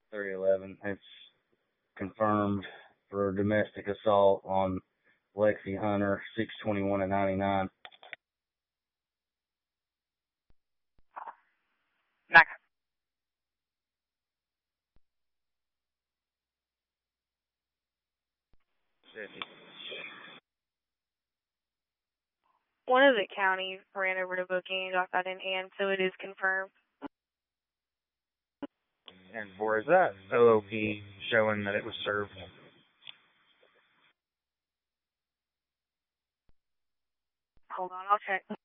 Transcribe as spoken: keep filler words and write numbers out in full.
three eleven. It's confirmed for domestic assault on Lexi Hunter, six twenty-one and ninety-nine. Mac. fifty. One of the counties ran over to booking and got that in hand, so it is confirmed. And for is that O O P showing that it was served? Hold on, I'll check.